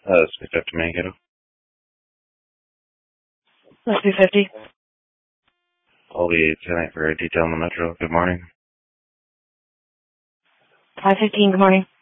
Speak up to Mankato. Let's do 50. I'll be tonight for a detail on the Metro. Good morning. 515, good morning.